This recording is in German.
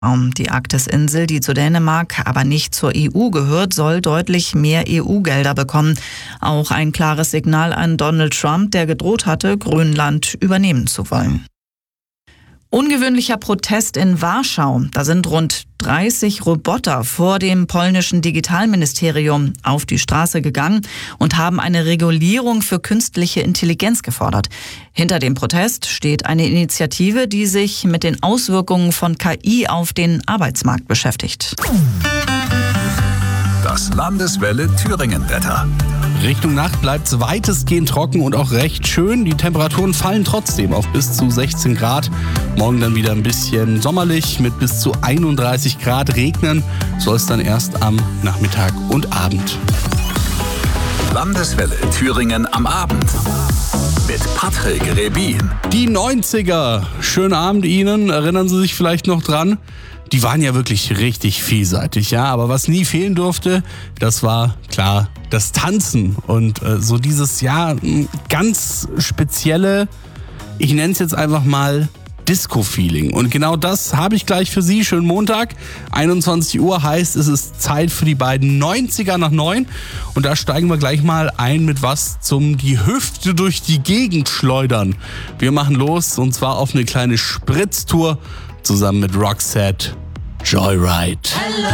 Die Arktis-Insel, die zu Dänemark, aber nicht zur EU gehört, soll deutlich mehr EU-Gelder bekommen. Auch ein klares Signal an Donald Trump, der gedroht hatte, Grönland übernehmen zu wollen. Ungewöhnlicher Protest in Warschau. Da sind rund 30 Roboter vor dem polnischen Digitalministerium auf die Straße gegangen und haben eine Regulierung für künstliche Intelligenz gefordert. Hinter dem Protest steht eine Initiative, die sich mit den Auswirkungen von KI auf den Arbeitsmarkt beschäftigt. Das Landeswelle Thüringen-Wetter. Richtung Nacht bleibt es weitestgehend trocken und auch recht schön. Die Temperaturen fallen trotzdem auf bis zu 16 Grad. Morgen dann wieder ein bisschen sommerlich mit bis zu 31 Grad. Regnen soll es dann erst am Nachmittag und Abend. Landeswelle Thüringen am Abend. Mit Patrick Rebin. Die 90er. Schönen Abend Ihnen. Erinnern Sie sich vielleicht noch dran? Die waren ja wirklich richtig vielseitig, ja. Aber was nie fehlen durfte, das war klar das Tanzen. Und so dieses Jahr ganz spezielle, ich nenne es jetzt einfach mal Disco-Feeling. Und genau das habe ich gleich für Sie. Schönen Montag. 21 Uhr heißt, es ist Zeit für die beiden 90er nach 9. Und da steigen wir gleich mal ein mit was zum die Hüfte durch die Gegend schleudern. Wir machen los und zwar auf eine kleine Spritztour zusammen mit Roxette Joyride.